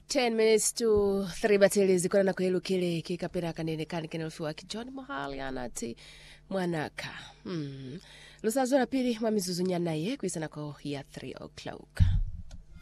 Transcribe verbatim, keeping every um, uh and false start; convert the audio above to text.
ten minutes to three batili zikona na kuhelu kile kikapera kanene kani kenelfiwa kijoni mohali anati mwanaka. Hmm. Lusa zora pili mamizuzu nyana ye kuisana ko ya three o'clock.